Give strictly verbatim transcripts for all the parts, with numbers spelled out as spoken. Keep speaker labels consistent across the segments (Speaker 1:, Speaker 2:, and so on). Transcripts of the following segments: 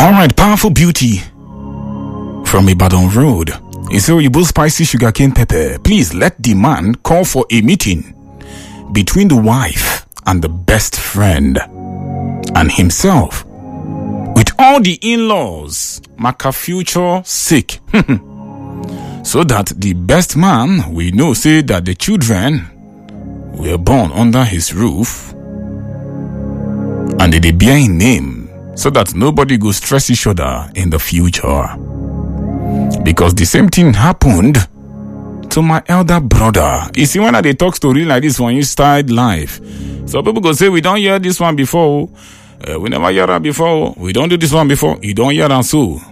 Speaker 1: All right, Powerful Beauty from Ibadan Road. He said, you both spicy sugarcane pepper. Please let the man call for a meeting between the wife and the best friend and himself, with all the in-laws, Maka future sake, so that the best man we know say that the children were born under his roof and they bear his name, so that nobody go stress each other in the future. Because the same thing happened to my elder brother. You see, when they talk story like this when you start life, so people go say, we don't hear this one before. Uh, we never hear that before. We don't do this one before. You don't hear that so.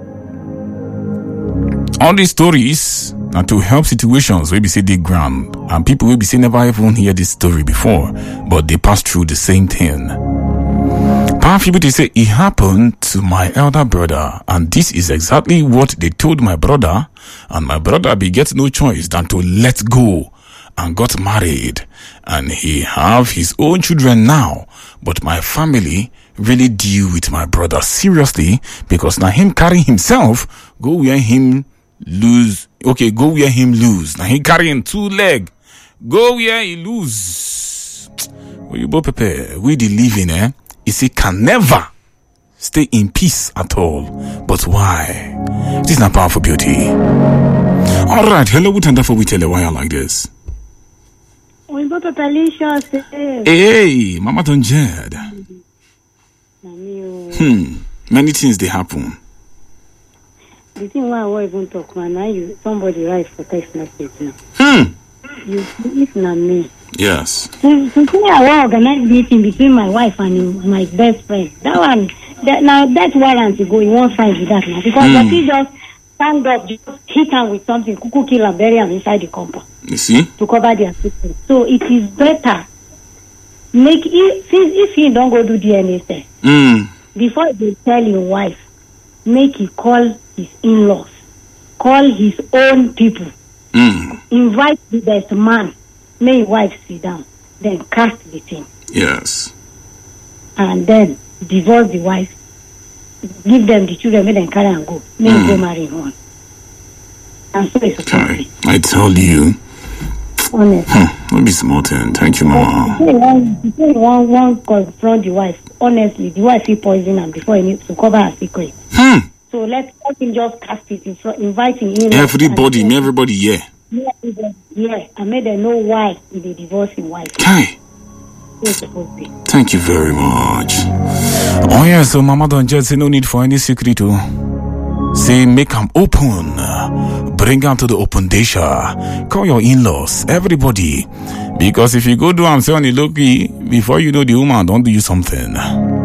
Speaker 1: All these stories are to help situations where we say they grand, and people will be say never even hear this story before, but they pass through the same thing. Powerful Beauty say it happened to my elder brother, and this is exactly what they told my brother, and my brother beget no choice than to let go and got married, and he have his own children now. But my family really deal with my brother seriously, because now him carry himself go where him lose. Okay, go where him lose. Now he carrying two leg. Go where he lose. Well, you both prepare. We the living, eh? You see, can never stay in peace at all. But why? This is not Powerful Beauty. All right, hello, what and therefore we tell you why I like this.
Speaker 2: We both delicious.
Speaker 1: Hey, Mama Don Jed. Hmm, many things they happen.
Speaker 2: The thing why I won't even talk, man, now you somebody write for text message now.
Speaker 1: Hmm.
Speaker 2: You if not me.
Speaker 1: Yes.
Speaker 2: So, so today I will organize meeting between my wife and my best friend. That one, that, now that's warrant to go. You won't find with that now because mm. he just stand up, just hit her with something, cuckoo kill and bury her inside the compound.
Speaker 1: You see?
Speaker 2: To cover their secret. So it is better make if if he don't go do D N A test
Speaker 1: mm.
Speaker 2: before they tell your wife, make he call his in-laws, call his own people,
Speaker 1: mm.
Speaker 2: invite the best man. May wife sit down, then cast the thing.
Speaker 1: Yes.
Speaker 2: And then divorce the wife, give them the children, make them carry and go. May mm. go marry one. And so it's okay.
Speaker 1: I tell you.
Speaker 2: Honest.
Speaker 1: Hmm. Don't be small thing. Thank you, Mama.
Speaker 2: You say one, one confront the wife. Honestly, the wife will poison him before he needs to cover her secret.
Speaker 1: Hmm.
Speaker 2: So let, let him just cast it in front, inviting him.
Speaker 1: Everybody, and, everybody, yeah.
Speaker 2: Yeah, yeah, I made them know why he be divorcing wife.
Speaker 1: Okay. Thank you very much. Oh yeah, so Mama Don just say no need for any secret to say make them open. Bring them to the open dasher. Call your in-laws, everybody. Because if you go do and say on the low key, before you know the woman don't do you something.